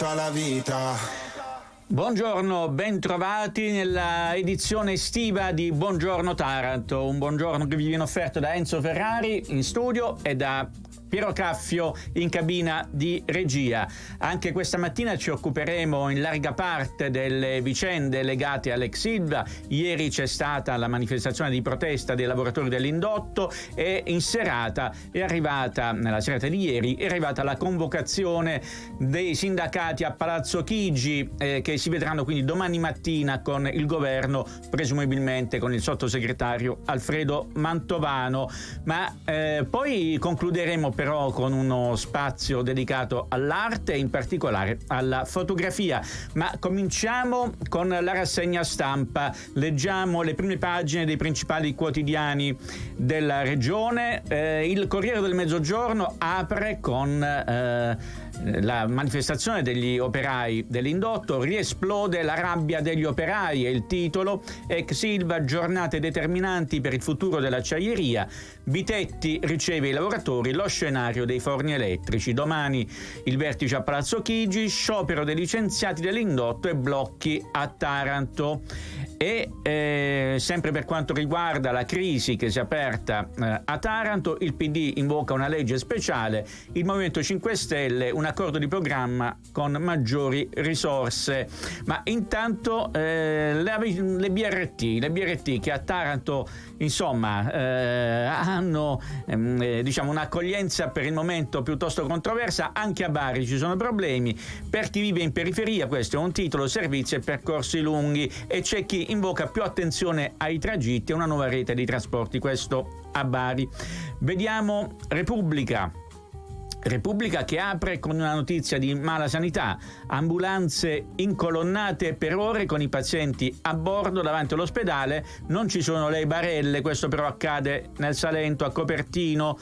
tutta la vita. Buongiorno, bentrovati nella edizione estiva di Buongiorno Taranto, un buongiorno che vi viene offerto da Enzo Ferrari in studio e da Piero Caffio in cabina di regia. Anche questa mattina ci occuperemo in larga parte delle vicende legate all'ex Ilva. Ieri c'è stata la manifestazione di protesta dei lavoratori dell'indotto e in serata nella serata di ieri, è arrivata la convocazione dei sindacati a Palazzo Chigi che si vedranno quindi domani mattina con il governo, presumibilmente con il sottosegretario Alfredo Mantovano. Ma poi concluderemo però con uno spazio dedicato all'arte e in particolare alla fotografia. Ma cominciamo con la rassegna stampa. Leggiamo le prime pagine dei principali quotidiani della regione. Il Corriere del Mezzogiorno apre con la manifestazione degli operai dell'indotto. Riesplode la rabbia degli operai, è il titolo. Ex Ilva, giornate determinanti per il futuro dell'acciaieria. Bitetti riceve i lavoratori, lo scenario dei forni elettrici. Domani il vertice a Palazzo Chigi, sciopero dei licenziati dell'indotto e blocchi a Taranto. E sempre per quanto riguarda la crisi che si è aperta a Taranto, il PD invoca una legge speciale, il Movimento 5 Stelle un accordo di programma con maggiori risorse. Ma intanto le BRT che a Taranto insomma hanno un'accoglienza per il momento piuttosto controversa. Anche a Bari ci sono problemi per chi vive in periferia. Questo è un titolo: servizi e percorsi lunghi, e c'è chi invoca più attenzione ai tragitti e una nuova rete di trasporti, questo a Bari. Vediamo Repubblica che apre con una notizia di mala sanità: ambulanze incolonnate per ore con i pazienti a bordo davanti all'ospedale, non ci sono le barelle. Questo però accade nel Salento, a Copertino.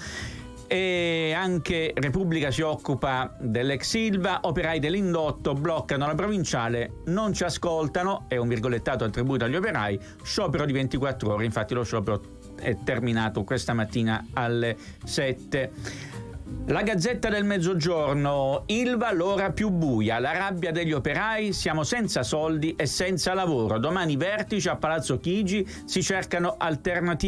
E anche Repubblica si occupa dell'ex Ilva, operai dell'indotto bloccano la provinciale, non ci ascoltano, è un virgolettato attribuito agli operai, sciopero di 24 ore, infatti lo sciopero è terminato questa mattina alle 7. La Gazzetta del Mezzogiorno: Ilva l'ora più buia, la rabbia degli operai, siamo senza soldi e senza lavoro, domani vertice a Palazzo Chigi, si cercano alternative.